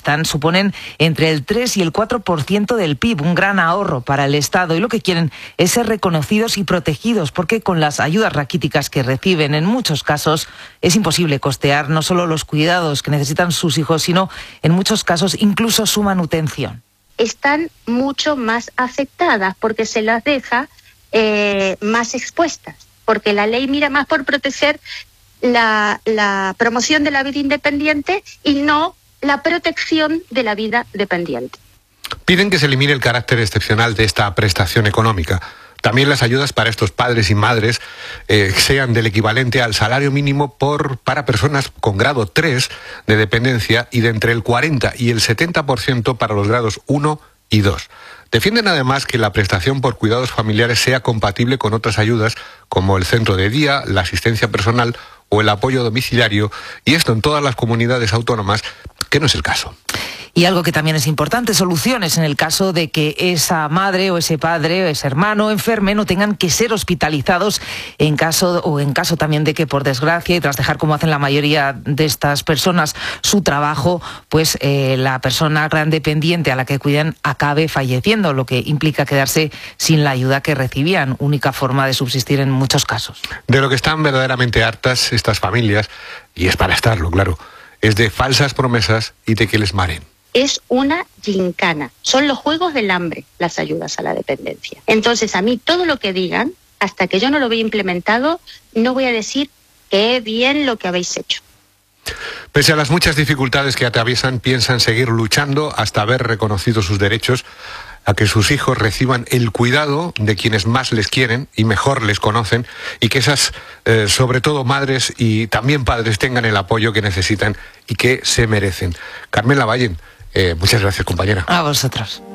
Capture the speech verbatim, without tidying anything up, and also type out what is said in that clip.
prestan suponen entre el tres y el cuatro por ciento del P I B, un gran ahorro para el Estado, y lo que quieren es ser reconocidos y protegidos, porque con las ayudas raquíticas que reciben en muchos casos es imposible costear no solo los cuidados que necesitan sus hijos, sino en muchos casos incluso su manutención. Están mucho más afectadas porque se las deja eh, más expuestas, porque la ley mira más por proteger la, la promoción de la vida independiente y no la protección de la vida dependiente. Piden que se elimine el carácter excepcional de esta prestación económica. También las ayudas para estos padres y madres eh, sean del equivalente al salario mínimo por, para personas con grado tres de dependencia y de entre el cuarenta y el setenta por ciento para los grados uno y dos. Defienden además que la prestación por cuidados familiares sea compatible con otras ayudas como el centro de día, la asistencia personal o el apoyo domiciliario, y esto en todas las comunidades autónomas, que no es el caso. Y algo que también es importante, soluciones en el caso de que esa madre o ese padre o ese hermano enferme, no tengan que ser hospitalizados en caso o en caso también de que, por desgracia, y tras dejar, como hacen la mayoría de estas personas, su trabajo, pues eh, la persona gran dependiente a la que cuidan acabe falleciendo, lo que implica quedarse sin la ayuda que recibían, única forma de subsistir en muchos casos. De lo que están verdaderamente hartas estas familias, y es para estarlo, claro, es de falsas promesas y de que les maren. Es una gincana. Son los juegos del hambre las ayudas a la dependencia. Entonces, a mí todo lo que digan, hasta que yo no lo vea implementado, no voy a decir qué bien lo que habéis hecho. Pese a las muchas dificultades que atraviesan, piensan seguir luchando hasta haber reconocido sus derechos a que sus hijos reciban el cuidado de quienes más les quieren y mejor les conocen, y que esas, eh, sobre todo madres y también padres, tengan el apoyo que necesitan y que se merecen. Carmen Lavallen, Eh, muchas gracias, compañera. A vosotros.